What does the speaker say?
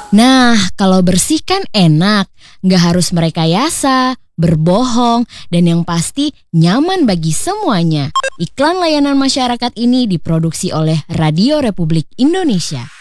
Nah, kalau bersih kan enak, nggak harus merekayasa, berbohong, dan yang pasti nyaman bagi semuanya. Iklan layanan masyarakat ini diproduksi oleh Radio Republik Indonesia.